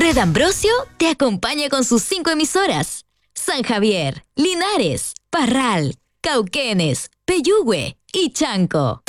Fred Ambrosio te acompaña con sus 5 emisoras: San Javier, Linares, Parral, Cauquenes, Peyúgue y Chanco.